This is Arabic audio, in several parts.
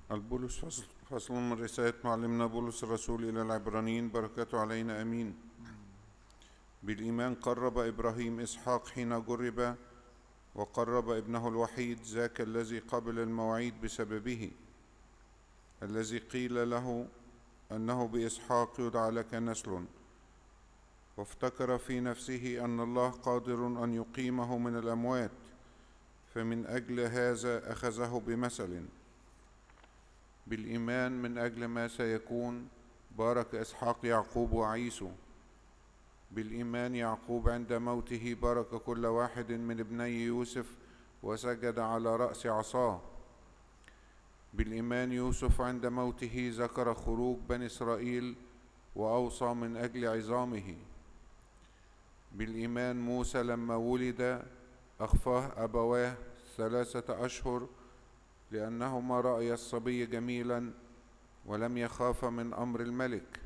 البولس فصل من رسالة معلمنا بولس الرسول إلى العبرانيين، بركاته علينا أمين. بالإيمان قرب إبراهيم إسحاق حين جرب، وقرب ابنه الوحيد، ذاك الذي قبل المواعيد بسببه، الذي قيل له أنه بإسحاق يدعى لك نسل، وافتكر في نفسه أن الله قادر أن يقيمه من الأموات، فمن أجل هذا أخذه بمثل. بالإيمان من أجل ما سيكون بارك إسحاق يعقوب وعيسو. بالإيمان يعقوب عند موته بارك كل واحد من ابني يوسف وسجد على رأس عصاه. بالإيمان يوسف عند موته ذكر خروج بني إسرائيل وأوصى من أجل عظامه. بالإيمان موسى لما ولد أخفاه أبواه 3 أشهر، لأنهما رأيا الصبي جميلا ولم يخاف من أمر الملك.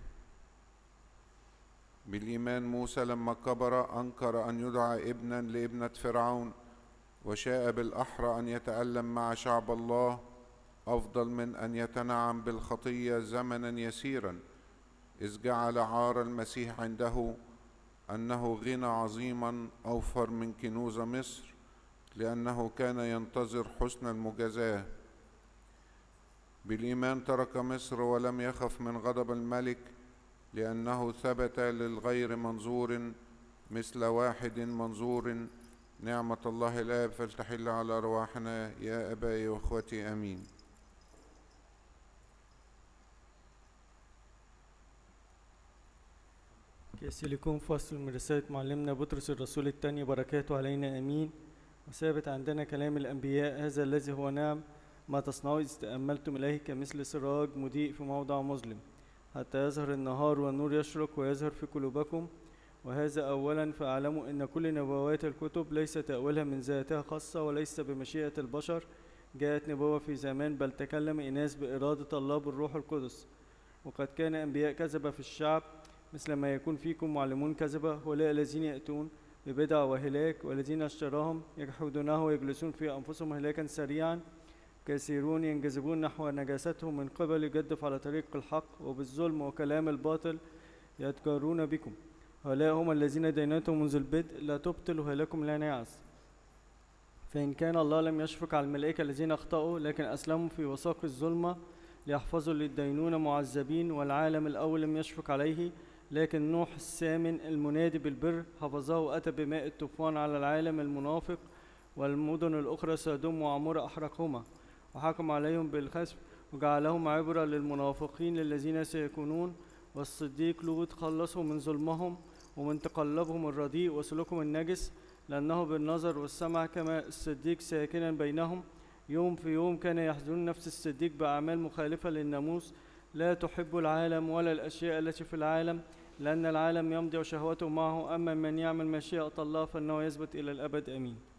بالإيمان موسى لما كبر أنكر أن يدعى ابنا لابنة فرعون، وشاء بالأحرى أن يتألم مع شعب الله أفضل من أن يتنعم بالخطية زمنا يسيرا، إذ جعل عار المسيح عنده أنه غنى عظيما أوفر من كنوز مصر، لأنه كان ينتظر حسن المجازاة. بالإيمان ترك مصر ولم يخف من غضب الملك، لأنه ثبت للغير منظور مثل واحد منظور. نعمة الله الآب فلتحل على أرواحنا يا أبائي وأخوتي آمين. كاسيليكون فصل من رسالة معلمنا بطرس الرسول الثاني، بركاته علينا آمين. وثابت عندنا كلام الأنبياء، هذا الذي هو نعم ما تصنعوا إذ تأملتم إليه كمثل سراج مضيء في موضع مظلم، حتى يظهر النهار والنور يشرق ويظهر في قلوبكم. وهذا أولا، فاعلموا أن كل نبوات الكتب ليس تأويلها من ذاتها خاصة، وليس بمشيئة البشر جاءت نبوة في زمان، بل تكلم إناس بإرادة الله بالروح القدس. وقد كان أنبياء كذبة في الشعب، مثل ما يكون فيكم معلمون كذبة، هؤلاء الذين يأتون ببدع وهلاك، والذين اشتراهم يجحدونه ويجلسون في أنفسهم هلاكا سريعا. كثيرون ينجذبون نحو نجاستهم من قبل يجدف على طريق الحق، وبالظلم وكلام الباطل يتجارون بكم. هؤلاء هم الذين دينتهم منذ البدء لا تبطل وهلاكم لا نعس. فإن كان الله لم يشفق على الملائكة الذين أخطأوا، لكن أسلموا في وثاق الظلمة ليحفظوا للدينونة معذبين. والعالم الأول لم يشفق عليه، لكن نوح الثامن المنادي بالبر حفظه وأتى بماء الطوفان على العالم المنافق، والمدن الأخرى سودوم وعمورة أحرقهما، وحكم عليهم بالخسف وجعلهم عبرة للمنافقين الذين سيكونون. والصديق لوط خلصهم من ظلمهم ومن تقلبهم الرديء وسلوكهم النجس، لأنه بالنظر والسمع كما الصديق ساكنا بينهم. يوم في يوم كان يحزن نفس الصديق بأعمال مخالفة للناموس. لا تحب العالم ولا الأشياء التي في العالم، لأن العالم يمضي وشهوته معه. أما من يعمل مشيئة الله فإنه يثبت إلى الأبد. آمين.